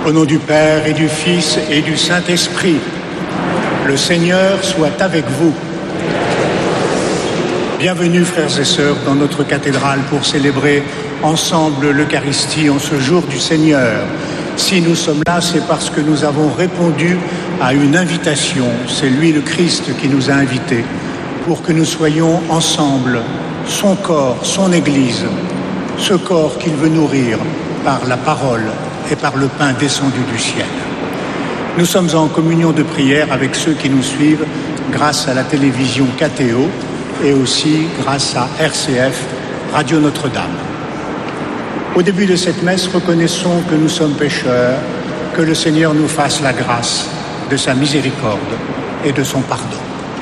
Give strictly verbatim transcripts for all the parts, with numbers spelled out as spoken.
Au nom du Père et du Fils et du Saint-Esprit, le Seigneur soit avec vous. Bienvenue, frères et sœurs, dans notre cathédrale pour célébrer ensemble l'Eucharistie en ce jour du Seigneur. Si nous sommes là, c'est parce que nous avons répondu à une invitation. C'est lui, le Christ, qui nous a invités pour que nous soyons ensemble, son corps, son Église, ce corps qu'il veut nourrir par la parole et par le pain descendu du ciel. Nous sommes en communion de prière avec ceux qui nous suivent grâce à la télévision K T O et aussi grâce à R C F, Radio Notre-Dame. Au début de cette messe, reconnaissons que nous sommes pécheurs, que le Seigneur nous fasse la grâce de sa miséricorde et de son pardon.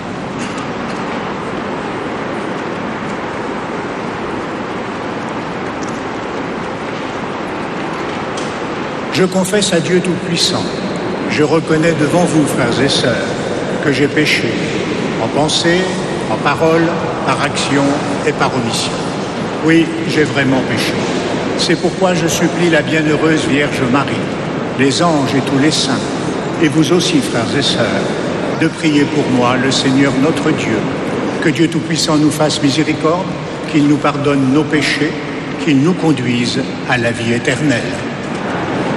Je confesse à Dieu Tout-Puissant, je reconnais devant vous, frères et sœurs, que j'ai péché en pensée, en parole, par action et par omission. Oui, j'ai vraiment péché. C'est pourquoi je supplie la bienheureuse Vierge Marie, les anges et tous les saints, et vous aussi, frères et sœurs, de prier pour moi, le Seigneur notre Dieu. Que Dieu Tout-Puissant nous fasse miséricorde, qu'il nous pardonne nos péchés, qu'il nous conduise à la vie éternelle.